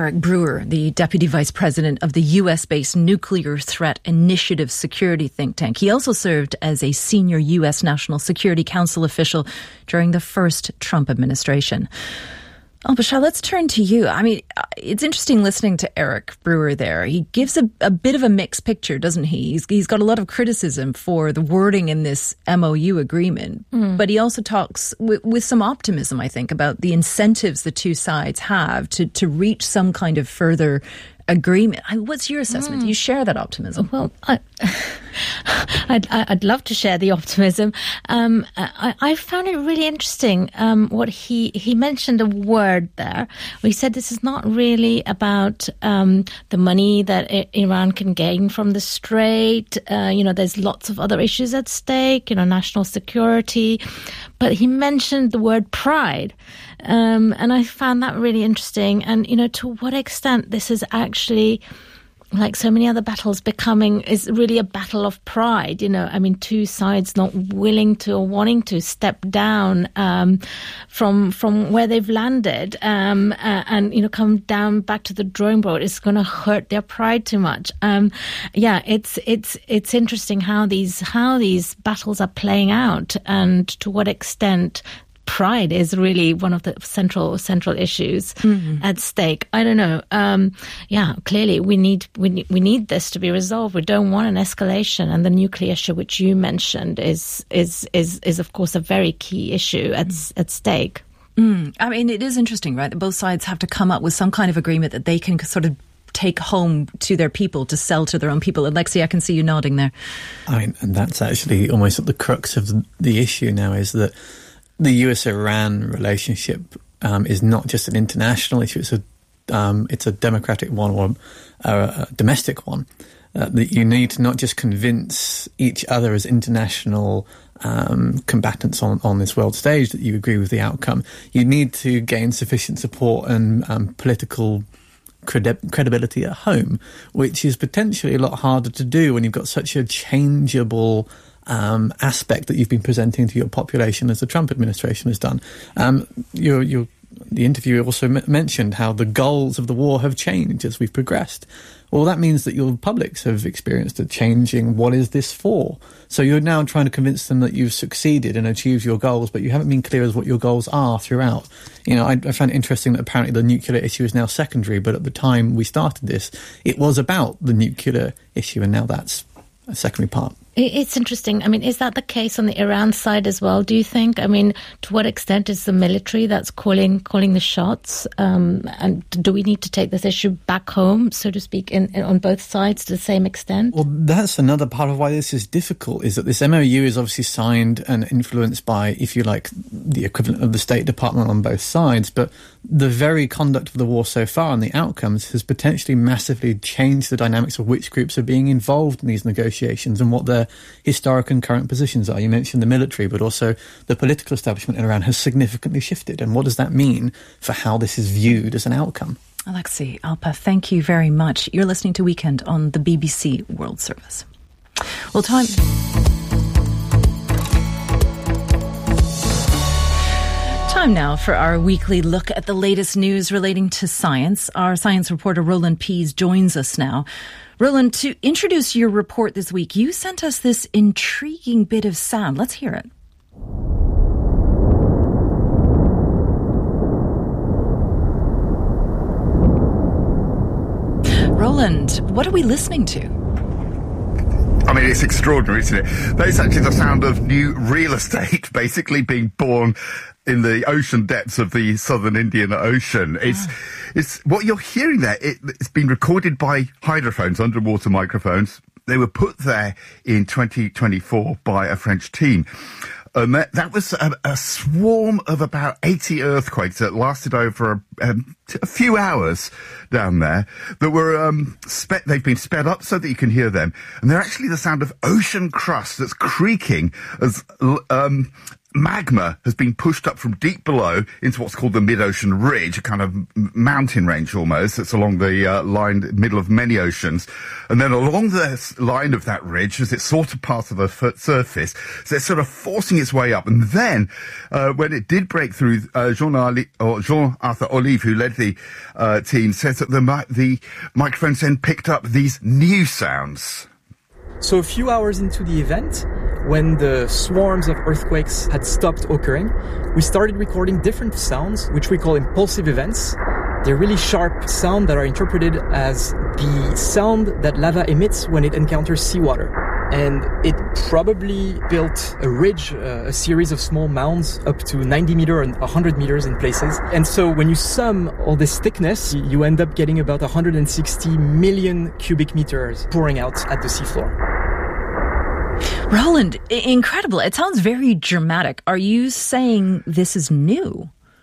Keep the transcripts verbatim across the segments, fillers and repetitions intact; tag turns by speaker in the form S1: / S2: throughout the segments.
S1: Eric Brewer, the Deputy Vice President of the U S-based Nuclear Threat Initiative Security think tank. He also served as a senior U S National Security Council official during the first Trump administration. Al-Bashar, let's turn to you. I mean, it's interesting listening to Eric Brewer there. He gives a, a bit of a mixed picture, doesn't he? He's, he's got a lot of criticism for the wording in this M O U agreement, mm. but he also talks w- with some optimism, I think, about the incentives the two sides have to, to reach some kind of further agreement. What's your assessment? Mm. Do you share that optimism?
S2: Well, I, I'd, I'd love to share the optimism. Um, I, I found it really interesting um, what he he mentioned a word there. He said this is not really about um, the money that I- Iran can gain from the Strait. Uh, you know, there's lots of other issues at stake, you know, national security. But he mentioned the word pride. Um, and I found that really interesting. And, you know, to what extent this is actually, like so many other battles, becoming is really a battle of pride. You know, I mean, two sides not willing to or wanting to step down um, from from where they've landed um, uh, and, you know, come down back to the drawing board. It's going to hurt their pride too much. Um, yeah, it's it's it's interesting how these how these battles are playing out and to what extent pride is really one of the central central issues mm-hmm. at stake. I don't know. Um, yeah, clearly we need we need, we need this to be resolved. We don't want an escalation, and the nuclear issue, which you mentioned, is is is is of course a very key issue at mm. at stake.
S1: Mm. I mean, it is interesting, right? That both sides have to come up with some kind of agreement that they can sort of take home to their people, to sell to their own people. Alexei, I can see you nodding there.
S3: I mean, and that's actually almost at the crux of the, the issue now, is that the U S Iran relationship um, is not just an international issue; it's a um, it's a democratic one or a, a domestic one. Uh, that you need to not just convince each other as international um, combatants on, on this world stage that you agree with the outcome. You need to gain sufficient support and um, political credi- credibility at home, which is potentially a lot harder to do when you've got such a changeable Um, aspect that you've been presenting to your population as the Trump administration has done. Um, your, your, the interview also m- mentioned how the goals of the war have changed as we've progressed. Well, that means that your publics have experienced a changing, what is this for? So you're now trying to convince them that you've succeeded and achieved your goals, but you haven't been clear as what your goals are throughout. You know, I, I found it interesting that apparently the nuclear issue is now secondary, but at the time we started this, it was about the nuclear issue, and now that's a secondary part.
S2: It's interesting. I mean, is that the case on the Iran side as well, do you think? I mean, to what extent is the military that's calling calling the shots? Um, and do we need to take this issue back home, so to speak, in, in, on both sides to the same extent?
S3: Well, that's another part of why this is difficult, is that this M O U is obviously signed and influenced by, if you like, the equivalent of the State Department on both sides. But the very conduct of the war so far and the outcomes has potentially massively changed the dynamics of which groups are being involved in these negotiations and what their historic and current positions are. You mentioned the military, but also the political establishment in Iran has significantly shifted. And what does that mean for how this is viewed as an outcome?
S1: Alexei Alpa, thank you very much. You're listening to Weekend on the B B C World Service. Well, time... Time now for our weekly look at the latest news relating to science. Our science reporter Roland Pease joins us now. Roland, to introduce your report this week, you sent us this intriguing bit of sound. Let's hear it. Roland, what are we listening to?
S4: I mean, it's extraordinary, isn't it? That is actually the sound of new real estate basically being born in the ocean depths of the southern Indian Ocean. It's, ah. it's what you're hearing there. It, it's been recorded by hydrophones, underwater microphones. They were put there in twenty twenty-four by a French team. And that, that was a, a swarm of about eighty earthquakes that lasted over a, um, a few hours down there that were, um, spe- they've been sped up so that you can hear them. And they're actually the sound of ocean crust that's creaking as, um, magma has been pushed up from deep below into what's called the mid-ocean ridge, a kind of mountain range almost that's along the uh, line middle of many oceans. And then along the line of that ridge, as it's sort of part of the f- surface, so it's sort of forcing its way up. And then, uh, when it did break through, uh, Jean-Arthur Olive, who led the uh, team says that the, mi- the microphones then picked up these new sounds.
S5: So a few hours into the event, when the swarms of earthquakes had stopped occurring, we started recording different sounds, which we call impulsive events. They're really sharp sounds that are interpreted as the sound that lava emits when it encounters seawater. And it probably built a ridge, uh, a series of small mounds up to ninety meters and one hundred meters in places. And so when you sum all this thickness, you end up getting about one hundred sixty million cubic meters pouring out at the seafloor.
S1: Roland, incredible. It sounds very dramatic. Are you saying this is new?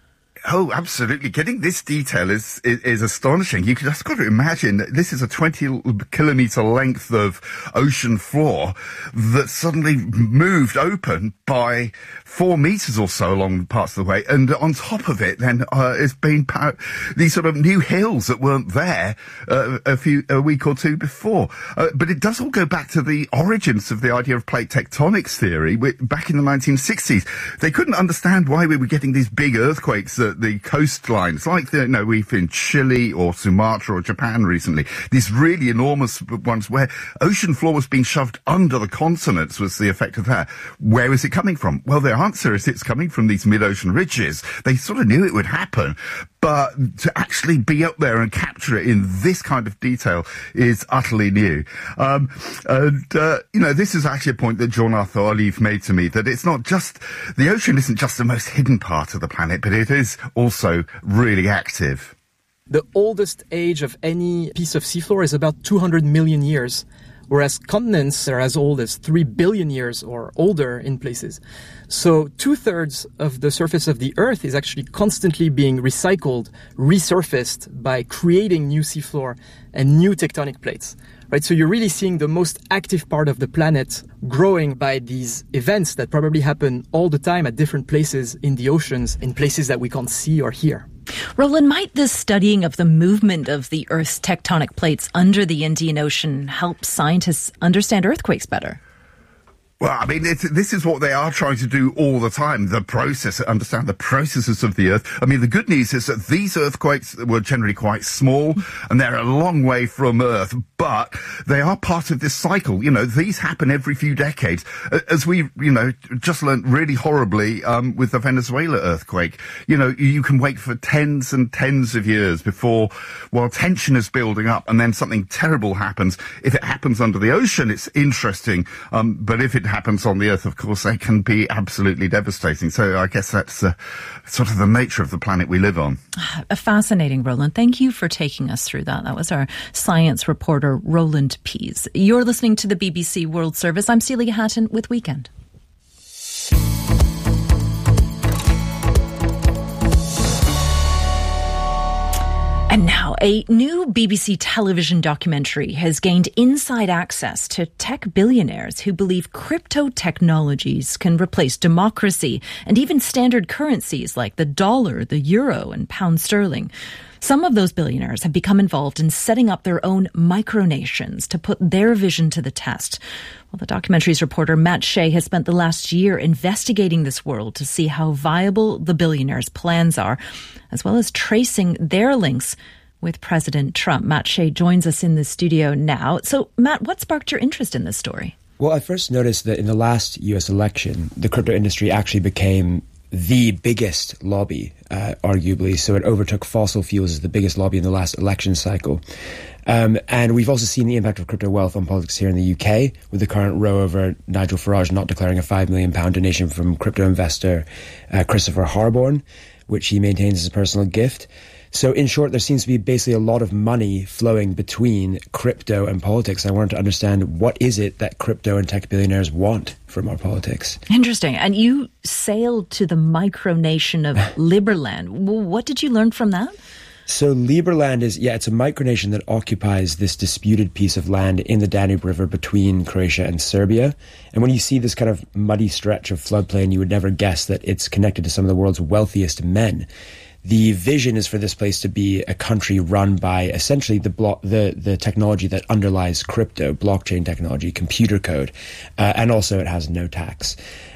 S4: Oh, absolutely. Getting this detail is, is, is astonishing. You can just got to imagine that this is a twenty kilometre length of ocean floor that suddenly moved open by four metres or so along parts of the way. And on top of it, then, uh, it's been pow- these sort of new hills that weren't there uh, a few, a week or two before. Uh, but it does all go back to the origins of the idea of plate tectonics theory back in the nineteen sixties. They couldn't understand why we were getting these big earthquakes that the coastlines, like the, you know, we've in Chile or Sumatra or Japan recently, these really enormous ones where ocean floor was being shoved under the continents was the effect of that. Where is it coming from? Well, the answer is it's coming from these mid-ocean ridges. They sort of knew it would happen, but to actually be up there and capture it in this kind of detail is utterly new. Um, and, uh, you know, this is actually a point that John Arthur Olive made to me, that it's not just, the ocean isn't just the most hidden part of the planet, but it is also really active.
S5: The oldest age of any piece of seafloor is about two hundred million years, whereas continents are as old as three billion years or older in places. So two-thirds of the surface of the Earth is actually constantly being recycled, resurfaced by creating new seafloor and new tectonic plates. Right? So you're really seeing the most active part of the planet growing by these events that probably happen all the time at different places in the oceans, in places that we can't see or hear.
S1: Roland, might this studying of the movement of the Earth's tectonic plates under the Indian Ocean help scientists understand earthquakes better?
S4: Well, I mean, it's, this is what they are trying to do all the time, the process, understand the processes of the Earth. I mean, the good news is that these earthquakes were generally quite small, and they're a long way from Earth, but they are part of this cycle. You know, these happen every few decades. As we, you know, just learned really horribly um, with the Venezuela earthquake. You know, you can wait for tens and tens of years before, while tension is building up, and then something terrible happens. If it happens under the ocean, it's interesting, um, but if it happens on the Earth, of course, they can be absolutely devastating. So I guess that's uh, sort of the nature of the planet we live on.
S1: Fascinating, Roland. Thank you for taking us through that. That was our science reporter, Roland Pease. You're listening to the B B C World Service. I'm Celia Hatton with Weekend. And now, a new B B C television documentary has gained inside access to tech billionaires who believe crypto technologies can replace democracy and even standard currencies like the dollar, the euro, and pound sterling. Some of those billionaires have become involved in setting up their own micronations to put their vision to the test. Well, the documentary's reporter Matt Shea has spent the last year investigating this world to see how viable the billionaires' plans are, as well as tracing their links with President Trump. Matt Shea joins us in the studio now. So, Matt, what sparked your interest in this story?
S6: Well, I first noticed that in the last U S election, the crypto industry actually became the biggest lobby, uh, arguably. So it overtook fossil fuels as the biggest lobby in the last election cycle. Um, and we've also seen the impact of crypto wealth on politics here in the U K, with the current row over Nigel Farage not declaring a five million pounds donation from crypto investor uh, Christopher Harborne, which he maintains as a personal gift. So in short, there seems to be basically a lot of money flowing between crypto and politics. I wanted to understand, what is it that crypto and tech billionaires want from our politics?
S1: Interesting. And you sailed to the micronation of Liberland. What did you learn from that?
S6: So Liberland is, yeah, it's a micronation that occupies this disputed piece of land in the Danube River between Croatia and Serbia. And when you see this kind of muddy stretch of floodplain, you would never guess that it's connected to some of the world's wealthiest men. The vision is for this place to be a country run by essentially the blo- the the technology that underlies crypto, blockchain technology, computer code, uh, and also it has no tax.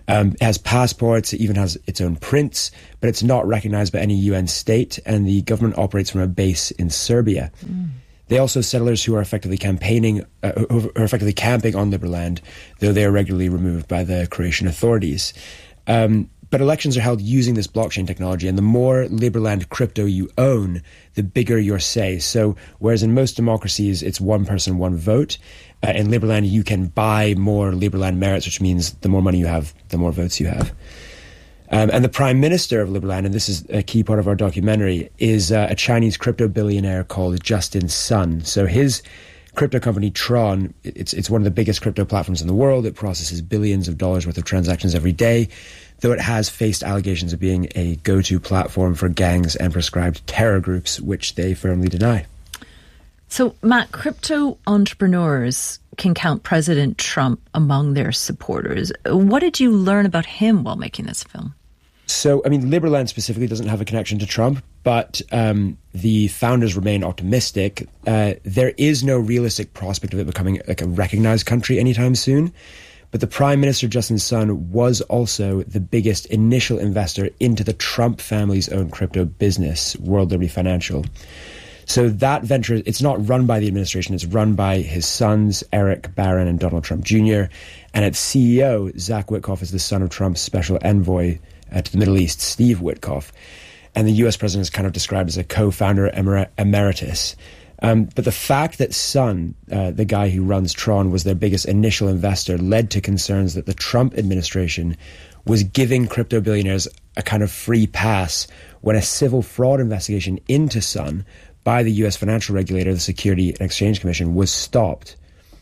S6: Um, it has passports, it even has its own prints, but it's not recognized by any U N state, and the government operates from a base in Serbia. Mm. They also have settlers who are effectively campaigning, uh, who are effectively camping on Liberland, though they are regularly removed by the Croatian authorities. Um, but elections are held using this blockchain technology, and the more Liberland crypto you own, the bigger your say. So, whereas in most democracies it's one person, one vote, uh, in Liberland you can buy more Liberland merits, which means the more money you have, the more votes you have. Um, and the Prime Minister of Liberland, and this is a key part of our documentary, is uh, a Chinese crypto billionaire called Justin Sun. So his crypto company, Tron, it's it's one of the biggest crypto platforms in the world. It processes billions of dollars worth of transactions every day, though it has faced allegations of being a go-to platform for gangs and prescribed terror groups, which they firmly deny.
S1: So, Matt, crypto entrepreneurs can count President Trump among their supporters. What did you learn about him while making this film?
S6: So, I mean, Liberland specifically doesn't have a connection to Trump, but um, the founders remain optimistic. Uh, there is no realistic prospect of it becoming like a recognized country anytime soon. But the Prime Minister, Justin Sun, was also the biggest initial investor into the Trump family's own crypto business, World Liberty Financial. So that venture, it's not run by the administration, it's run by his sons, Eric Barron and Donald Trump Junior And its C E O, Zach Witkoff, is the son of Trump's special envoy uh, to the Middle East, Steve Witkoff. And the U S president is kind of described as a co-founder emer- emeritus. Um, but the fact that Sun, uh, the guy who runs Tron, was their biggest initial investor led to concerns that the Trump administration was giving crypto billionaires a kind of free pass when a civil fraud investigation into Sun by the U S financial regulator, the Security and Exchange Commission, was stopped.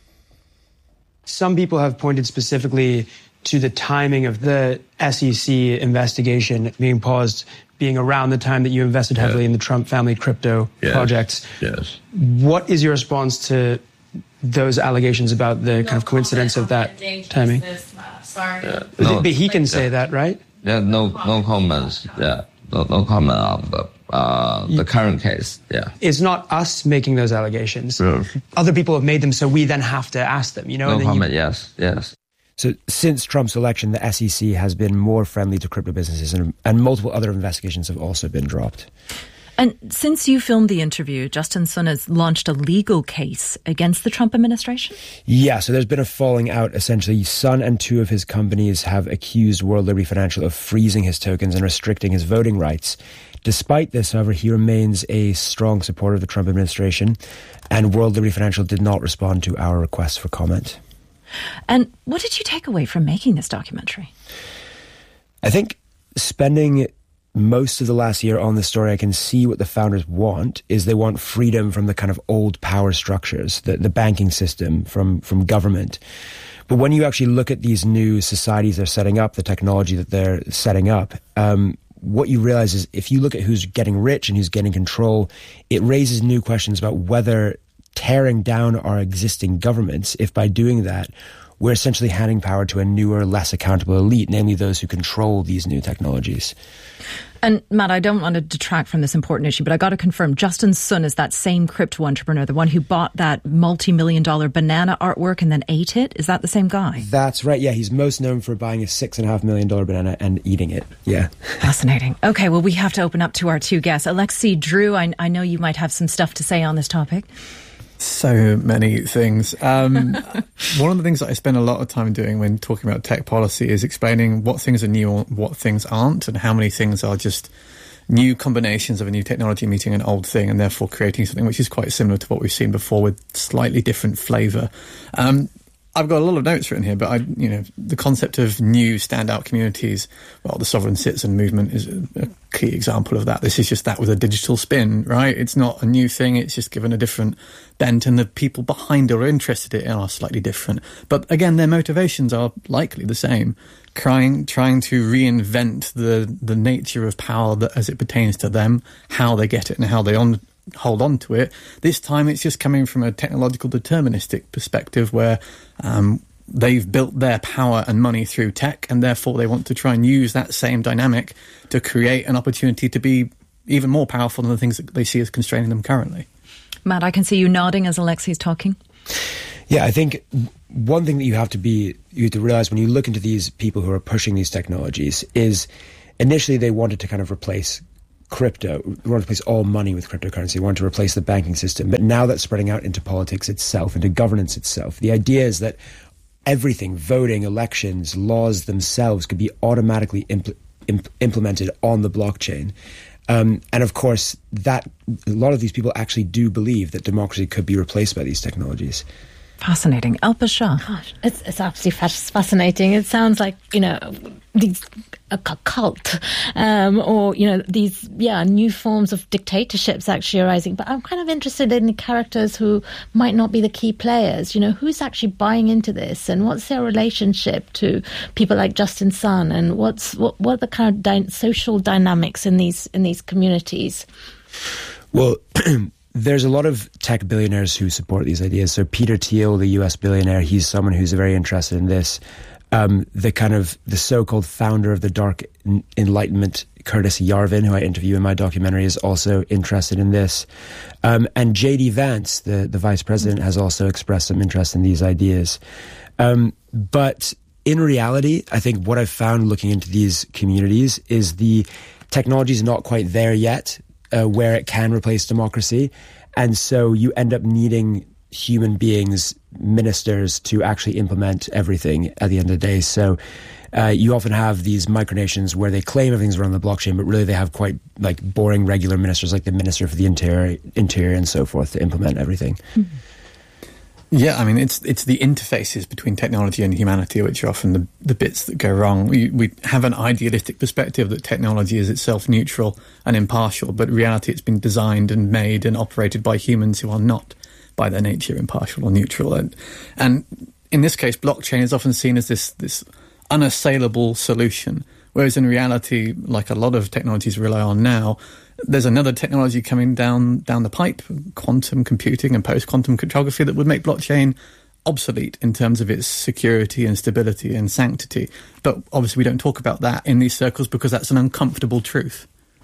S7: Some people have pointed specifically to the timing of the S E C investigation being paused, being around the time that you invested heavily yeah. in the Trump family crypto
S8: yes.
S7: projects.
S8: Yes.
S7: What is your response to those allegations about the no kind of coincidence of that timing?
S8: Sorry. Yeah, no,
S7: but he can say yeah. that, right?
S8: Yeah, no, no comments. Yeah, no, no comment on the uh, the current case. Yeah,
S7: it's not us making those allegations.
S8: Yeah.
S7: Other people have made them, so we then have to ask them. You know,
S8: no
S7: and then
S8: comment.
S7: You...
S8: Yes, yes.
S6: So since Trump's election, the S E C has been more friendly to crypto businesses, and, and multiple other investigations have also been dropped.
S1: And since you filmed the interview, Justin Sun has launched a legal case against the Trump administration?
S6: Yeah, so there's been a falling out. Essentially, Sun and two of his companies have accused World Liberty Financial of freezing his tokens and restricting his voting rights. Despite this, however, he remains a strong supporter of the Trump administration, and World Liberty Financial did not respond to our request for comment.
S1: And what did you take away from making this documentary?
S6: I think spending most of the last year on this story, I can see what the founders want is they want freedom from the kind of old power structures, the, the banking system, from, from government. But when you actually look at these new societies they're setting up, the technology that they're setting up, um, what you realize is if you look at who's getting rich and who's getting control, it raises new questions about whether tearing down our existing governments, if by doing that, we're essentially handing power to a newer, less accountable elite, namely those who control these new technologies.
S1: And Matt, I don't want to detract from this important issue, but I got to confirm, Justin Sun is that same crypto entrepreneur, the one who bought that multi-million dollar banana artwork and then ate it? Is that the same guy?
S6: That's right, yeah. He's most known for buying a six and a half million dollar banana and eating it. Yeah.
S1: Fascinating. Okay, well, we have to open up to our two guests. Alexei, Drew, I, I know you might have some stuff to say on this topic.
S3: So many things. Um, one of the things that I spend a lot of time doing when talking about tech policy is explaining what things are new and what things aren't, and how many things are just new combinations of a new technology meeting an old thing and therefore creating something which is quite similar to what we've seen before with slightly different flavour. Um, I've got a lot of notes written here, but I, you know, the concept of new standout communities, well, the sovereign citizen movement is a, a key example of that. This is just that with a digital spin, right? It's not a new thing. It's just given a different bent, and the people behind it or interested in it are slightly different. But again, their motivations are likely the same. Trying, trying to reinvent the, the nature of power that, as it pertains to them, how they get it and how they on, hold on to it. This time it's just coming from a technological deterministic perspective where um, they've built their power and money through tech, and therefore they want to try and use that same dynamic to create an opportunity to be even more powerful than the things that they see as constraining them currently.
S1: Matt, I can see you nodding as Alexei's talking.
S6: Yeah, I think one thing that you have to be, you have to realize when you look into these people who are pushing these technologies is initially they wanted to kind of replace crypto, they wanted to replace all money with cryptocurrency, they wanted to replace the banking system. But now that's spreading out into politics itself, into governance itself. The idea is that everything, voting, elections, laws themselves could be automatically impl- imp- implemented on the blockchain. Um, and of course, that a lot of these people actually do believe that democracy could be replaced by these technologies.
S1: Fascinating. Alpa Shah.
S2: Gosh, it's, it's absolutely fascinating. It sounds like, you know, these a cult um, or, you know, these, yeah, new forms of dictatorships actually arising. But I'm kind of interested in the characters who might not be the key players. You know, who's actually buying into this and what's their relationship to people like Justin Sun, and what's what, what are the kind of dy- social dynamics in these in these communities?
S6: Well, there's a lot of tech billionaires who support these ideas. So Peter Thiel, the U S billionaire, he's someone who's very interested in this. Um, the kind of the so-called founder of the Dark Enlightenment, Curtis Yarvin, who I interview in my documentary, is also interested in this. Um, and J D Vance, the, the vice president, has also expressed some interest in these ideas. Um, but in reality, I think what I've found looking into these communities is the technology is not quite there yet, uh, where it can replace democracy. And so you end up needing human beings, ministers, to actually implement everything at the end of the day. So uh, you often have these micronations where they claim everything's run on the blockchain, but really they have quite like boring regular ministers, like the Minister for the Interior, Interior and so forth, to implement everything.
S3: Mm-hmm. Yeah, I mean, it's it's the interfaces between technology and humanity which are often the, the bits that go wrong. We, we have an idealistic perspective that technology is itself neutral and impartial, but in reality it's been designed and made and operated by humans who are not by their nature impartial or neutral. And, and in this case, blockchain is often seen as this, this unassailable solution, whereas in reality, like a lot of technologies rely on now, there's another technology coming down down the pipe, quantum computing and post-quantum cryptography, that would make blockchain obsolete in terms of its security and stability and sanctity. But obviously we don't talk about that in these circles because that's an uncomfortable truth.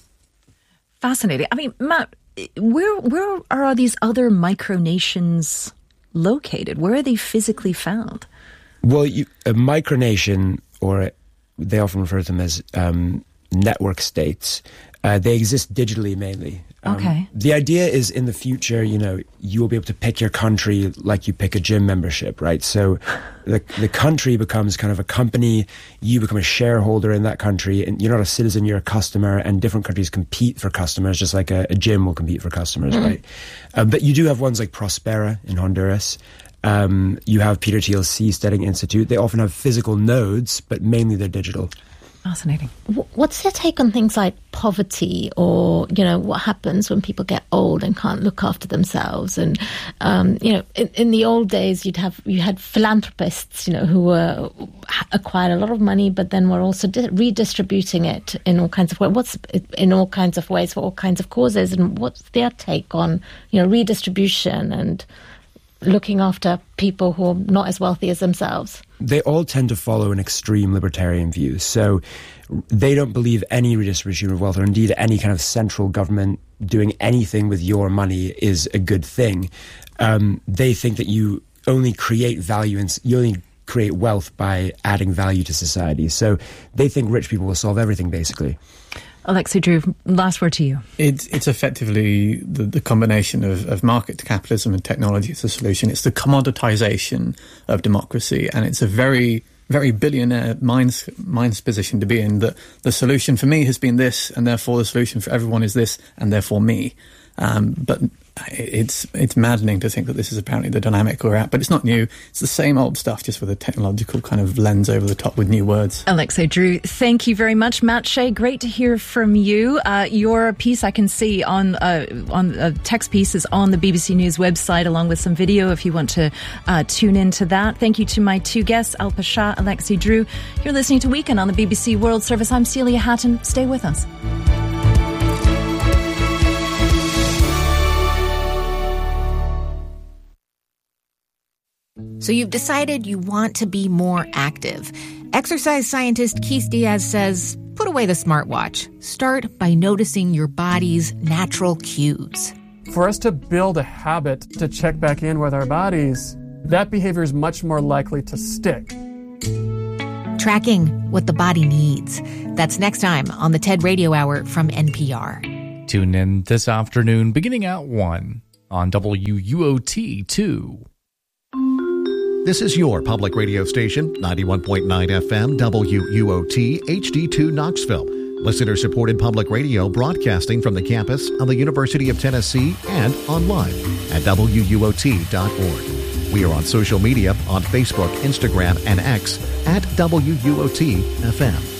S1: Fascinating. I mean, Matt, where where are these other micronations located? Where are they physically found?
S6: Well, you, a micronation, or they often refer to them as um, network states, uh, they exist digitally mainly. Um,
S1: okay.
S6: The idea is in the future, you know, you will be able to pick your country like you pick a gym membership, right? So the the country becomes kind of a company, you become a shareholder in that country, and you're not a citizen, you're a customer, and different countries compete for customers, just like a, a gym will compete for customers, mm-hmm. right? Um, but you do have ones like Prospera in Honduras. Um, you have Peter Thiel's Seasteading Institute. They often have physical nodes, but mainly they're digital.
S1: Fascinating.
S2: What's your take on things like poverty, or, you know, what happens when people get old and can't look after themselves? And, um, you know, in, in the old days, you'd have, you had philanthropists, you know, who were acquired a lot of money, but then were also di- redistributing it in all kinds of ways. What's in all kinds of ways for all kinds of causes? And what's their take on, you know, redistribution and looking after people who are not as wealthy as themselves?
S6: They all tend to follow an extreme libertarian view. So they don't believe any redistribution of wealth, or indeed any kind of central government doing anything with your money is a good thing. Um, they think that you only create value and you only create wealth by adding value to society. So they think rich people will solve everything, basically.
S1: Alexei Drew, last word to you.
S3: It's, it's effectively the, the combination of, of market capitalism and technology as a solution. It's the commoditization of democracy, and it's a very, very billionaire mind's, mind's position to be in, that the solution for me has been this, and therefore the solution for everyone is this, and therefore me. Um, but it's it's maddening to think that this is apparently the dynamic we're at. But it's not new. It's the same old stuff, just with a technological kind of lens over the top with new words.
S1: Alexei Drew, thank you very much. Matt Shea, great to hear from you. Uh, your piece, I can see on uh, on uh, text piece, is on the B B C News website, along with some video if you want to uh, tune into that. Thank you to my two guests, Alpa Shah, Alexei Drew. You're listening to Weekend on the B B C World Service. I'm Celia Hatton. Stay with us.
S9: So you've decided you want to be more active. Exercise scientist Keith Diaz says, put away the smartwatch. Start by noticing your body's natural cues.
S10: For us to build a habit to check back in with our bodies, that behavior is much more likely to stick.
S9: Tracking what the body needs. That's next time on the TED Radio Hour from N P R.
S11: Tune in this afternoon beginning at one on W U O T two.
S12: This is your public radio station, ninety-one point nine F M, W U O T, H D two Knoxville. Listener-supported public radio broadcasting from the campus of the University of Tennessee and online at W U O T dot org. We are on social media on Facebook, Instagram, and X at W U O T F M.